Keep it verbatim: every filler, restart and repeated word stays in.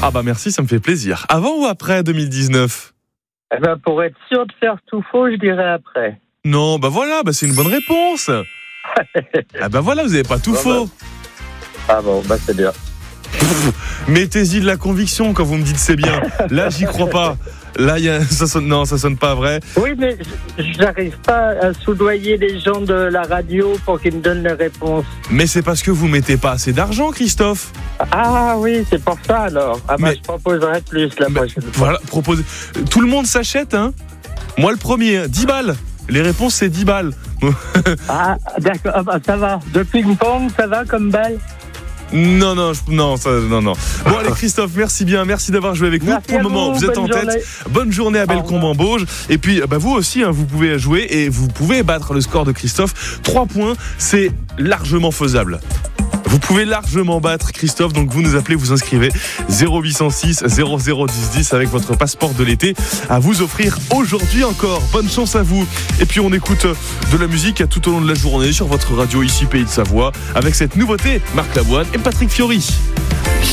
Ah bah merci, ça me fait plaisir. Avant ou après deux mille dix-neuf ? Eh ben, pour être sûr de faire tout faux, je dirais après. Non, bah voilà, bah c'est une bonne réponse. Ah bah voilà, vous n'avez pas tout Bon, faux. bah. Ah bon, bah c'est bien. Mettez-y de la conviction quand vous me dites c'est bien. Là, j'y crois pas. Là, y a, ça sonne, non, ça sonne pas vrai. Oui, mais je n'arrive pas à soudoyer les gens de la radio pour qu'ils me donnent les réponses. Mais c'est parce que vous mettez pas assez d'argent, Christophe. Ah oui, c'est pour ça alors. Ah bah Mais- je proposerai plus la Mais, prochaine fois. voilà, proposez. Tout le monde s'achète, hein. Moi, le premier, hein, dix balles. Les réponses, c'est dix balles. Ah d'accord, ah, bah, ça va. De ping-pong, ça va comme balle. Non, non, je- non, ça, non, non. Bon, allez, Christophe, merci bien. Merci d'avoir joué avec nous. Merci Pour le à moment, vous, vous êtes bonne en tête. journée. Bonne journée à Bellecombe-en-Bauge. Et puis, bah, vous aussi, hein, vous pouvez jouer et vous pouvez battre le score de Christophe. trois points, c'est largement faisable. Vous pouvez largement battre Christophe, donc vous nous appelez, vous inscrivez zéro huit cent six zéro zéro dix dix avec votre passeport de l'été à vous offrir aujourd'hui encore. Bonne chance à vous. Et puis on écoute de la musique tout au long de la journée sur votre radio ici Pays de Savoie avec cette nouveauté, Marc Lavoine et Patrick Fiori.